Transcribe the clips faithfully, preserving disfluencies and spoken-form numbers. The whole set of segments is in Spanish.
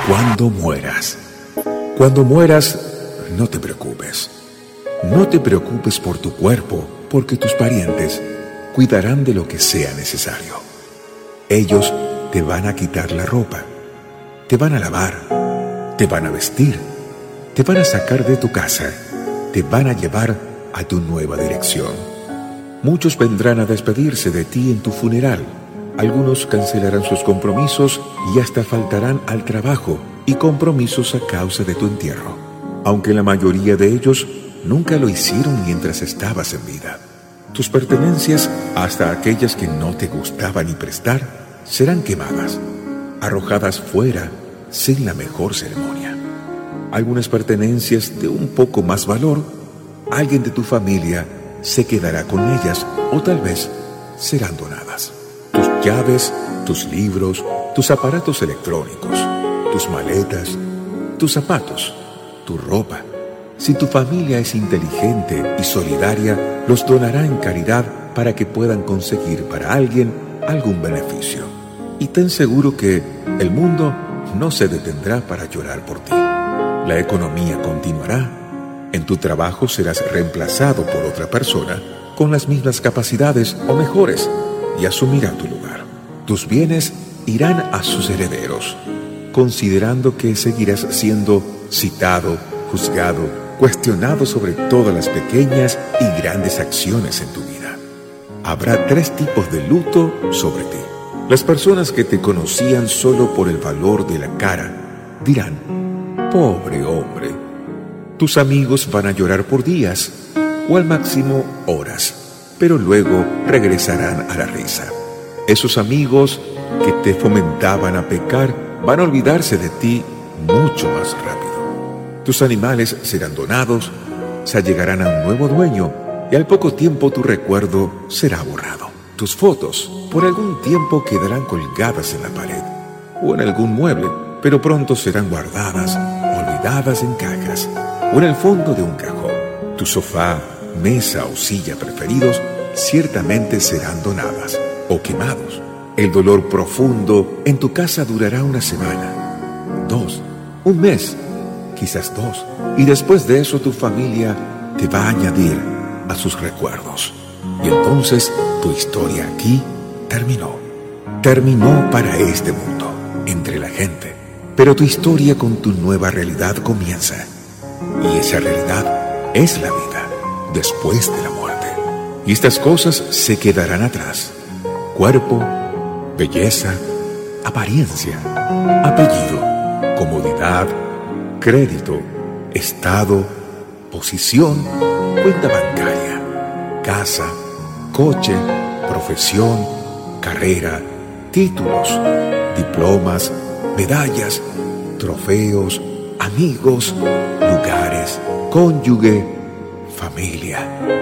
Cuando mueras. Cuando mueras, no te preocupes. No te preocupes por tu cuerpo, porque tus parientes cuidarán de lo que sea necesario. Ellos te van a quitar la ropa, te van a lavar, te van a vestir, te van a sacar de tu casa, te van a llevar a tu nueva dirección. Muchos vendrán a despedirse de ti en tu funeral. Algunos cancelarán sus compromisos y hasta faltarán al trabajo y compromisos a causa de tu entierro, aunque la mayoría de ellos nunca lo hicieron mientras estabas en vida. Tus pertenencias, hasta aquellas que no te gustaba ni prestar, serán quemadas, arrojadas fuera sin la mejor ceremonia. Algunas pertenencias de un poco más valor, alguien de tu familia se quedará con ellas o tal vez serán donadas. Tus llaves, tus libros, tus aparatos electrónicos, tus maletas, tus zapatos, tu ropa. Si tu familia es inteligente y solidaria, los donará en caridad para que puedan conseguir para alguien algún beneficio. Y ten seguro que el mundo no se detendrá para llorar por ti. La economía continuará. En tu trabajo serás reemplazado por otra persona con las mismas capacidades o mejores y asumirá tu lugar. Tus bienes irán a sus herederos, considerando que seguirás siendo citado, juzgado, cuestionado sobre todas las pequeñas y grandes acciones en tu vida. Habrá tres tipos de luto sobre ti. Las personas que te conocían solo por el valor de la cara dirán: pobre hombre. Tus amigos van a llorar por días o al máximo horas, pero luego regresarán a la risa. Esos amigos que te fomentaban a pecar van a olvidarse de ti mucho más rápido. Tus animales serán donados, se allegarán a un nuevo dueño y al poco tiempo tu recuerdo será borrado. Tus fotos por algún tiempo quedarán colgadas en la pared o en algún mueble, pero pronto serán guardadas, olvidadas en cajas o en el fondo de un cajón. Tu sofá, mesa o silla preferidos ciertamente serán donadas o quemados. El dolor profundo en tu casa durará una semana, dos, un mes, quizás dos, y después de eso tu familia te va a añadir a sus recuerdos. Y entonces tu historia aquí terminó. Terminó para este mundo, entre la gente. Pero tu historia con tu nueva realidad comienza. Y esa realidad es la vida después de la muerte. Y estas cosas se quedarán atrás: cuerpo, belleza, apariencia, apellido, comodidad, crédito, estado, posición, cuenta bancaria, casa, coche, profesión, carrera, títulos, diplomas, medallas, trofeos, amigos, lugares, cónyuge, familia.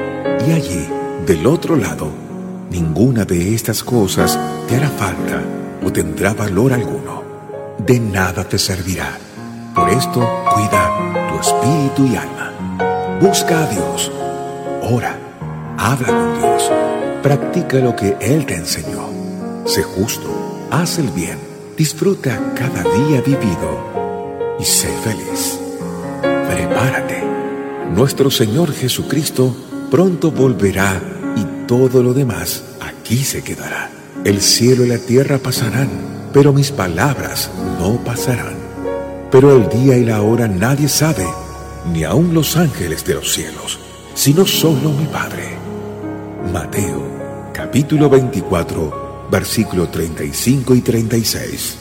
Y allí, del otro lado, ninguna de estas cosas te hará falta o tendrá valor alguno. De nada te servirá. Por esto, cuida tu espíritu y alma. Busca a Dios. Ora. Habla con Dios. Practica lo que Él te enseñó. Sé justo. Haz el bien. Disfruta cada día vivido. Y sé feliz. Prepárate. Nuestro Señor Jesucristo pronto volverá y todo lo demás aquí se quedará. El cielo y la tierra pasarán, pero mis palabras no pasarán. Pero el día y la hora nadie sabe, ni aun los ángeles de los cielos, sino solo mi Padre. Mateo, capítulo veinticuatro, versículo treinta y cinco y treinta y seis.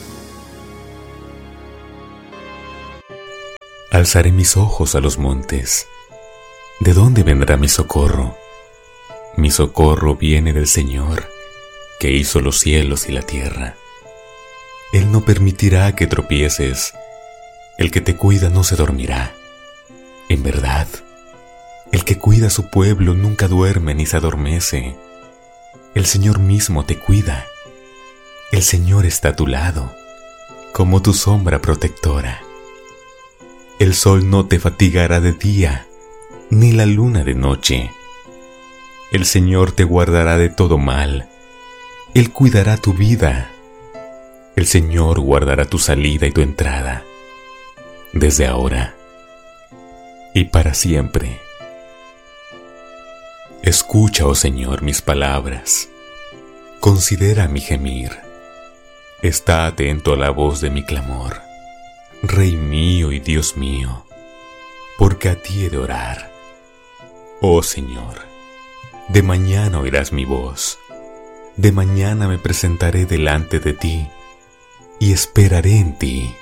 Alzaré mis ojos a los montes. ¿De dónde vendrá mi socorro? Mi socorro viene del Señor, que hizo los cielos y la tierra. Él no permitirá que tropieces. El que te cuida no se dormirá. En verdad, el que cuida a su pueblo nunca duerme ni se adormece. El Señor mismo te cuida. El Señor está a tu lado, como tu sombra protectora. El sol no te fatigará de día, ni la luna de noche. El Señor te guardará de todo mal. Él cuidará tu vida. El Señor guardará tu salida y tu entrada, desde ahora y para siempre. Escucha, oh Señor, mis palabras. Considera mi gemir. Está atento a la voz de mi clamor. Rey mío y Dios mío, porque a ti he de orar. Oh Señor, de mañana oirás mi voz. De mañana me presentaré delante de ti y esperaré en ti.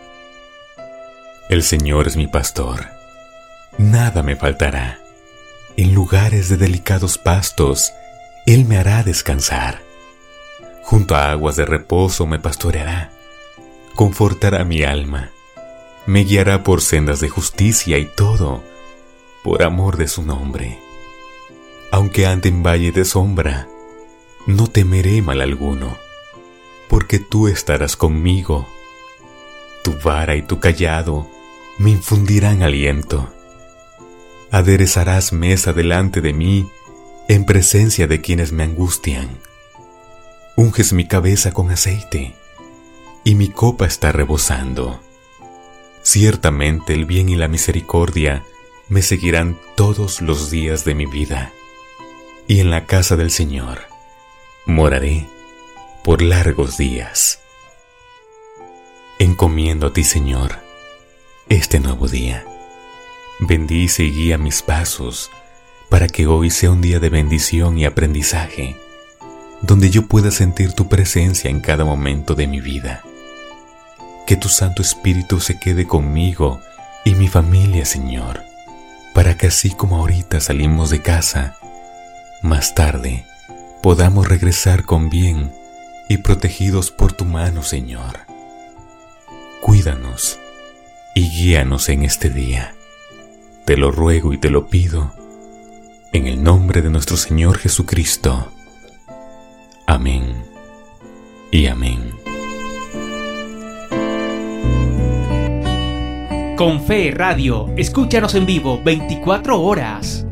El Señor es mi pastor. Nada me faltará. En lugares de delicados pastos, Él me hará descansar. Junto a aguas de reposo me pastoreará. Confortará mi alma. Me guiará por sendas de justicia y todo, por amor de su nombre. Aunque ande en valle de sombra, no temeré mal alguno, porque tú estarás conmigo. Tu vara y tu cayado me infundirán aliento. Aderezarás mesa delante de mí, en presencia de quienes me angustian. Unges mi cabeza con aceite, y mi copa está rebosando. Ciertamente el bien y la misericordia me seguirán todos los días de mi vida, y en la casa del Señor moraré por largos días. Encomiendo a ti, Señor, este nuevo día. Bendice y guía mis pasos, para que hoy sea un día de bendición y aprendizaje, donde yo pueda sentir tu presencia en cada momento de mi vida. Que tu Santo Espíritu se quede conmigo y mi familia, Señor, para que así como ahorita salimos de casa, más tarde podamos regresar con bien y protegidos por tu mano, Señor. Cuídanos y guíanos en este día. Te lo ruego y te lo pido, en el nombre de nuestro Señor Jesucristo. Amén y amén. Con Fe Radio, escúchanos en vivo veinticuatro horas.